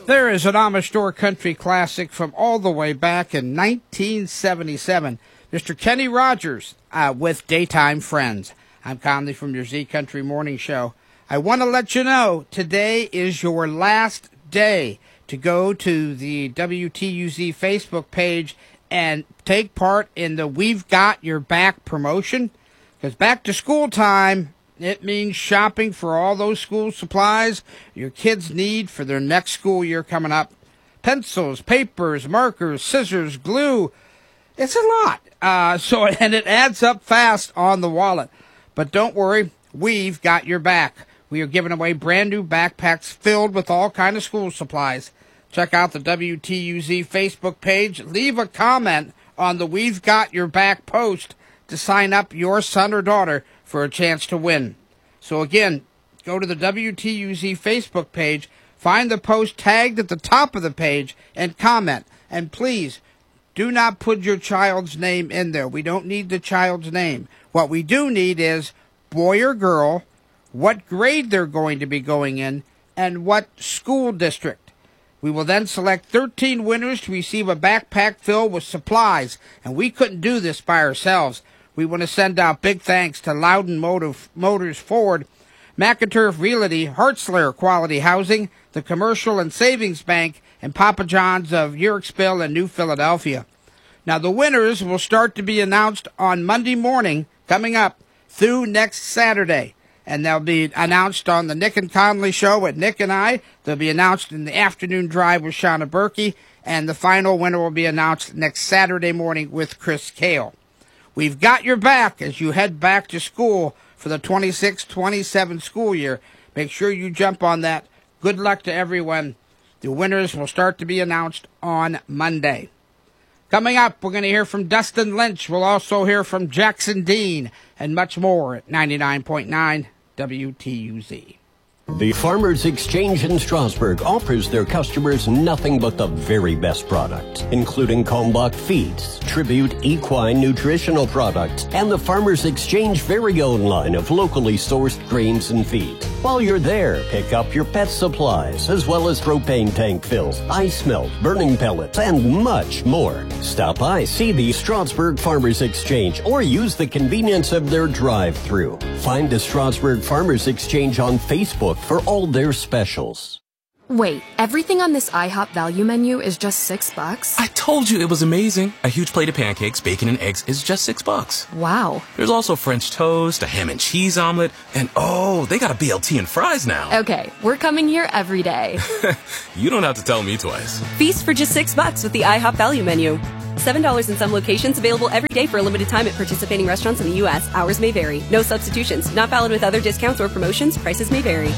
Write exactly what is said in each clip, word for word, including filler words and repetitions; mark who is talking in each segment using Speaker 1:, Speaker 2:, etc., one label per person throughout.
Speaker 1: There is an Amish Store country classic from all the way back in nineteen seventy-seven. Mister Kenny Rogers uh, with Daytime Friends. I'm Conley from your Z Country Morning Show. I want to let you know today is your last day to go to the W T U Z Facebook page and take part in the We've Got Your Back promotion. Because back to school time, it means shopping for all those school supplies your kids need for their next school year coming up. Pencils, papers, markers, scissors, glue. It's a lot. Uh, so, and it adds up fast on the wallet. But don't worry, we've got your back. We are giving away brand new backpacks filled with all kind of school supplies. Check out the W T U Z Facebook page. Leave a comment on the We've Got Your Back post to sign up your son or daughter for a chance to win. So again, go to the W T U Z Facebook page, find the post tagged at the top of the page, and comment. And please, do not put your child's name in there. We don't need the child's name. What we do need is boy or girl, what grade they're going to be going in, and what school district. We will then select thirteen winners to receive a backpack filled with supplies, and we couldn't do this by ourselves. We want to send out big thanks to Loudon Motive, Motors Ford, McInturf Realty, Hartzler Quality Housing, the Commercial and Savings Bank, and Papa John's of Uriksville and New Philadelphia. Now, the winners will start to be announced on Monday morning, coming up through next Saturday. And they'll be announced on the Nick and Conley Show with Nick and I. They'll be announced in the afternoon drive with Shauna Berkey. And the final winner will be announced next Saturday morning with Chris Kale. We've got your back as you head back to school for the twenty-six twenty-seven school year. Make sure you jump on that. Good luck to everyone. The winners will start to be announced on Monday. Coming up, we're going to hear from Dustin Lynch. We'll also hear from Jackson Dean and much more at ninety-nine point nine W T U Z.
Speaker 2: The Farmers Exchange in Strasburg offers their customers nothing but the very best products, including Kalmbach feeds, Tribute equine nutritional products, and the Farmers Exchange very own line of locally sourced grains and feed. While you're there, pick up your pet supplies, as well as propane tank fills, ice melt, burning pellets, and much more. Stop by, see the Strasburg Farmers Exchange, or use the convenience of their drive-thru. Find the Strasburg Farmers Exchange on Facebook for all their specials.
Speaker 3: Wait, everything on this IHOP value menu is just six bucks?
Speaker 4: I told you it was amazing. A huge plate of pancakes, bacon, and eggs is just six bucks.
Speaker 3: Wow.
Speaker 4: There's also French toast, a ham and cheese omelet, and oh, they got a B L T and fries now.
Speaker 3: Okay, we're coming here every day.
Speaker 4: You don't have to tell me twice.
Speaker 5: Feast for just six bucks with the IHOP value menu. seven dollars in some locations, available every day for a limited time at participating restaurants in the U S. Hours may vary. No substitutions. Not valid with other discounts or promotions. Prices may vary.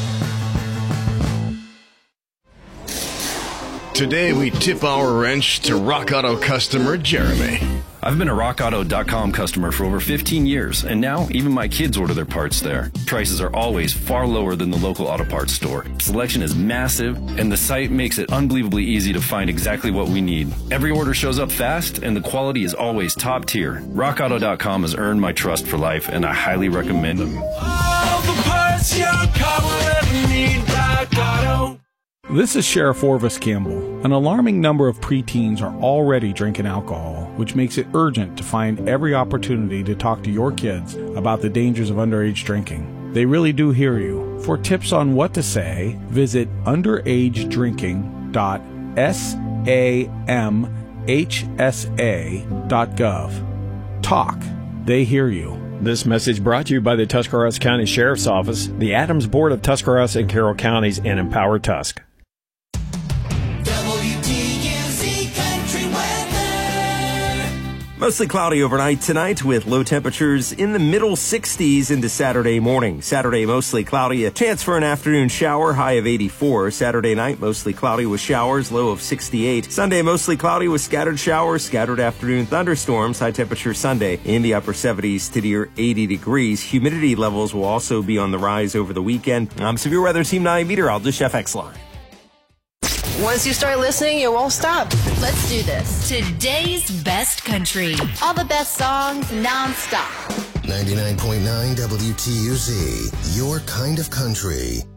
Speaker 6: Today we tip our wrench to Rock Auto customer Jeremy.
Speaker 7: I've been a rock auto dot com customer for over fifteen years, and now even my kids order their parts there. Prices are always far lower than the local auto parts store. Selection is massive, and the site makes it unbelievably easy to find exactly what we need. Every order shows up fast, and the quality is always top tier. rock auto dot com has earned my trust for life, and I highly recommend them.
Speaker 8: All the parts your car will ever need, Rock Auto.
Speaker 9: This is Sheriff Orvis Campbell. An alarming number of preteens are already drinking alcohol, which makes it urgent to find every opportunity to talk to your kids about the dangers of underage drinking. They really do hear you. For tips on what to say, visit underage drinking dot samhsa dot gov. Talk. They hear you.
Speaker 10: This message brought to you by the Tuscarawas County Sheriff's Office, the Adams Board of Tuscarawas and Carroll Counties, and Empower Tusk.
Speaker 11: Mostly cloudy overnight tonight with low temperatures in the middle sixties into Saturday morning. Saturday, mostly cloudy. A chance for an afternoon shower, high of eighty-four. Saturday night, mostly cloudy with showers, low of sixty-eight. Sunday, mostly cloudy with scattered showers, scattered afternoon thunderstorms. High temperature Sunday in the upper seventies to near eighty degrees. Humidity levels will also be on the rise over the weekend. I'm Severe Weather Team nine meteorologist Jeff Exline.
Speaker 12: Once you start listening, you won't stop.
Speaker 13: Let's do this. Today's best country. All the best songs non-stop.
Speaker 14: ninety-nine point nine W T U Z, your kind of country.